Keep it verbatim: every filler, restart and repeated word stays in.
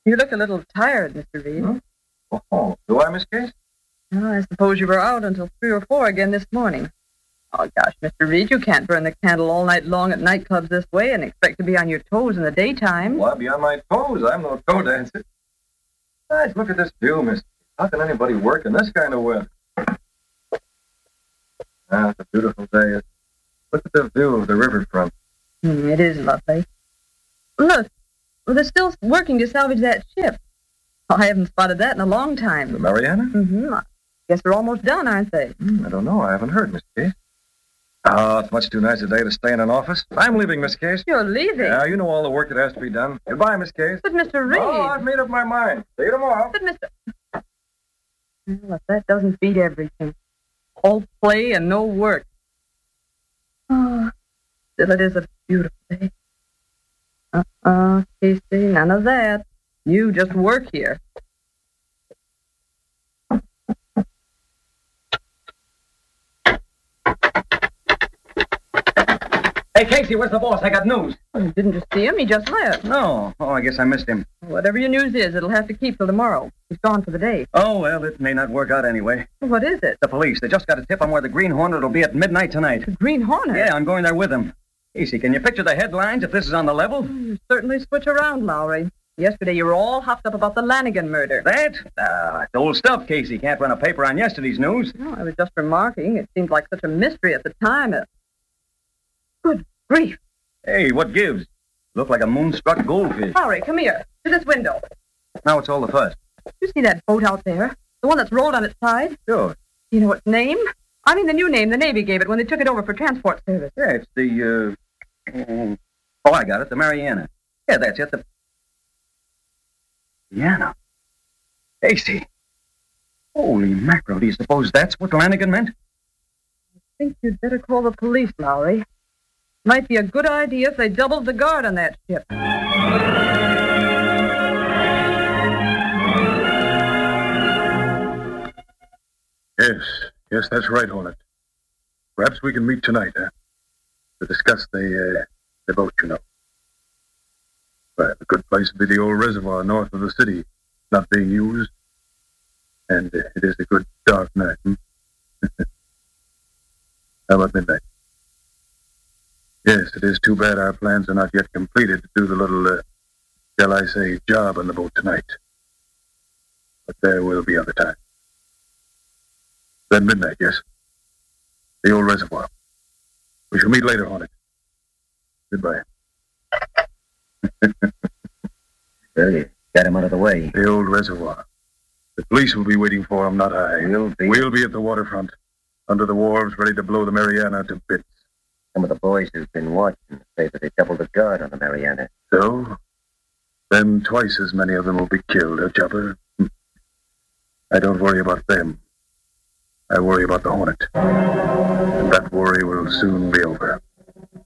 You look a little tired, Mister Reed. Hmm? Oh, do I, Miss Case? Oh, I suppose you were out until three or four again this morning. Oh, gosh, Mister Reed, you can't burn the candle all night long at nightclubs this way and expect to be on your toes in the daytime. Well, I'll be on my toes. I'm no toe dancer. Guys, look at this view, Miss. How can anybody work in this kind of weather? Ah, it's a beautiful day. Look at the view of the riverfront. Mm, it is lovely. Look, well, they're still working to salvage that ship. Oh, I haven't spotted that in a long time. The Mariana? Mm-hmm. I guess they're almost done, aren't they? Hmm, I don't know. I haven't heard, Miss Case. Oh, it's much too nice a day to stay in an office. I'm leaving, Miss Case. You're leaving? Yeah, you know all the work that has to be done. Goodbye, Miss Case. But, Mister Reed... Oh, I've made up my mind. See you tomorrow. But, Mister Well, if that doesn't beat everything. All play and no work. Oh, still it is a beautiful day. Uh-uh, Casey, none of that. You just work here. Hey, Casey, where's the boss? I got news. Well, didn't you see him? He just left. No. Oh, I guess I missed him. Whatever your news is, it'll have to keep till tomorrow. He's gone for the day. Oh, well, it may not work out anyway. What is it? The police. They just got a tip on where the Green Hornet will be at midnight tonight. The Green Hornet? Yeah, I'm going there with them. Casey, can you picture the headlines if this is on the level? You certainly switch around, Lowry. Yesterday you were all hopped up about the Lanigan murder. That? Ah, it's old stuff, Casey. Can't run a paper on yesterday's news. No, I was just remarking. It seemed like such a mystery at the time. Uh, Good grief. Hey, what gives? Look like a moonstruck goldfish. Lowry, come here. To this window. Now it's all the fuss. You see that boat out there? The one that's rolled on its side? Sure. You know its name? I mean the new name the Navy gave it when they took it over for transport service. Yeah, it's the, uh... um, Oh, I got it. The Mariana. Yeah, that's it. The... Mariana. Casey. Holy mackerel. Do you suppose that's what Lanigan meant? I think you'd better call the police, Lowry. Might be a good idea if they doubled the guard on that ship. Yes, yes, that's right, Hornet. Perhaps we can meet tonight, huh? To discuss the, uh, the boat, you know. Well, a good place would be the old reservoir north of the city, not being used. And uh, it is a good dark night, hmm? How about midnight? Yes, it is too bad our plans are not yet completed to do the little, uh, shall I say, job on the boat tonight. But there will be other time. Then midnight, yes. The old reservoir. We shall meet later, Hornet. Goodbye. Well, you got him out of the way. The old reservoir. The police will be waiting for him, not I. We'll be. We'll be at the waterfront, under the wharves, ready to blow the Mariana to bits. Some of the boys who've been watching say that they doubled the guard on the Mariana. So? Then twice as many of them will be killed, huh, Chopper? I don't worry about them. I worry about the Hornet. And that worry will soon be over.